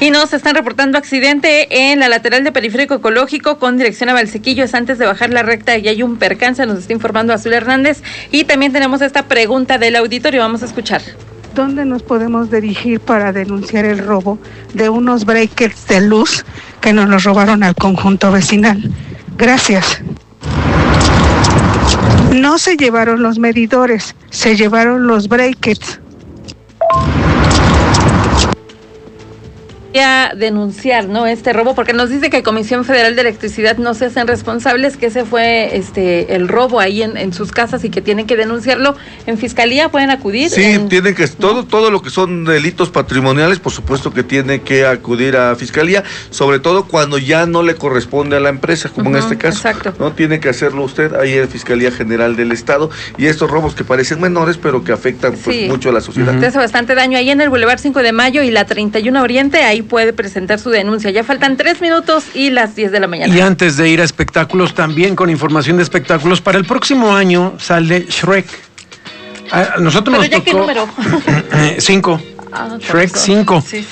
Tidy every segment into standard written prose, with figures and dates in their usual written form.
Y nos están reportando accidente en la lateral de Periférico Ecológico con dirección a Valsequillo. Es antes de bajar la recta y hay un percance, nos está informando Azul Hernández. Y también tenemos esta pregunta del auditorio, vamos a escuchar. ¿Dónde nos podemos dirigir para denunciar el robo de unos breakers de luz que nos los robaron al conjunto vecinal? Gracias. No se llevaron los medidores, se llevaron los breakers. A denunciar, ¿no?, este robo, porque nos dice que Comisión Federal de Electricidad no se hacen responsables, que ese fue el robo ahí en sus casas y que tienen que denunciarlo. ¿En Fiscalía pueden acudir? Sí, tienen que, todo lo que son delitos patrimoniales, por supuesto que tiene que acudir a Fiscalía, sobre todo cuando ya no le corresponde a la empresa, como en este caso. Exacto. No tiene que hacerlo usted ahí en Fiscalía General del Estado, y estos robos que parecen menores, pero que afectan pues, mucho a la sociedad. Hace bastante daño ahí en el Boulevard 5 de Mayo y la 31 Oriente, ahí puede presentar su denuncia. Ya faltan 3 minutos y las 10 de la mañana. Y antes de ir a espectáculos, también con información de espectáculos, para el próximo año sale Shrek. A nosotros ¿Pero nos ya tocó... qué número? 5. Shrek 5. Sí.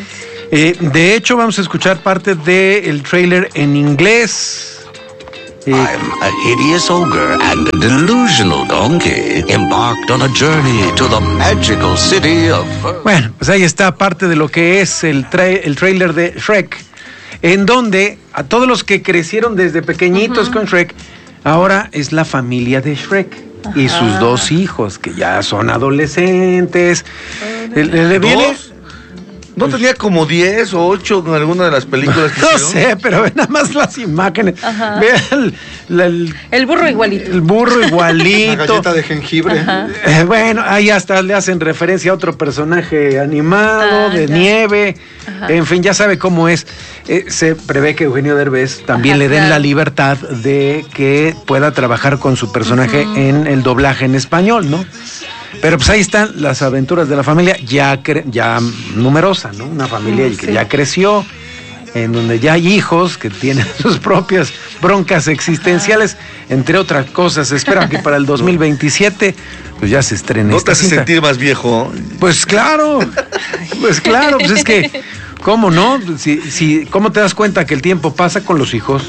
De hecho, vamos a escuchar parte del tráiler en inglés. I'm a hideous ogre and a delusional donkey embarked on a journey to the magical city of... Bueno, pues ahí está parte de lo que es el tráiler de Shrek, en donde a todos los que crecieron desde pequeñitos con Shrek, ahora es la familia de Shrek y sus 2 hijos, que ya son adolescentes. ¿Le viene? ¿No tenía como 10 o 8 en alguna de las películas que No hicieron? sé, pero ve nada más las imágenes. Vean el burro igualito. El burro igualito. La galleta de jengibre. Bueno, ahí hasta le hacen referencia a otro personaje animado, de nieve. En fin, ya sabe cómo es. Se prevé que Eugenio Derbez también le den la libertad de que pueda trabajar con su personaje en el doblaje en español, ¿no? Pero pues ahí están las aventuras de la familia ya numerosa, ¿no? Una familia que ya creció, en donde ya hay hijos que tienen sus propias broncas existenciales, entre otras cosas. Esperan que para el 2027 pues ya se estrene. ¿No te hace sentir más viejo? Pues claro, pues es que... ¿Cómo no? ¿Cómo te das cuenta que el tiempo pasa con los hijos?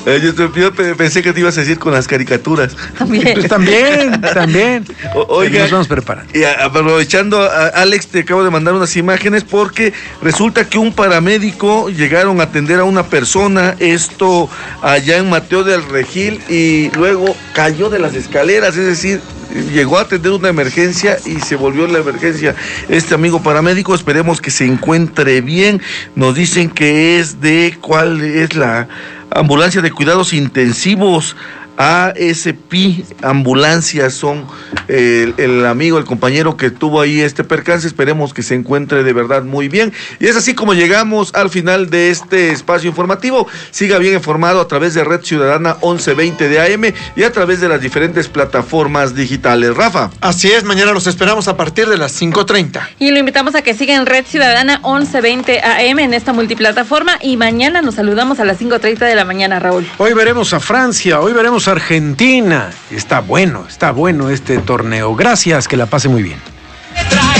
Yo pensé que te ibas a decir con las caricaturas. También. Pues también. Oiga, nos vamos a preparar. Y aprovechando, Alex, te acabo de mandar unas imágenes porque resulta que un paramédico llegaron a atender a una persona, esto allá en Mateo del Regil, y luego cayó de las escaleras, es decir, llegó a atender una emergencia y se volvió la emergencia este amigo paramédico. Esperemos que se encuentre bien. Nos dicen que es ¿cuál es la ambulancia de cuidados intensivos? ASP Ambulancias son el amigo, el compañero que tuvo ahí este percance. Esperemos que se encuentre de verdad muy bien. Y es así como llegamos al final de este espacio informativo. Siga bien informado a través de Red Ciudadana 1120 de AM y a través de las diferentes plataformas digitales. Rafa. Así es, mañana los esperamos a partir de las 5:30. Y lo invitamos a que siga en Red Ciudadana 1120 AM en esta multiplataforma, y mañana nos saludamos a las 5:30 de la mañana, Raúl. Hoy veremos a Francia, hoy veremos a Argentina. Está bueno este torneo. Gracias, que la pase muy bien.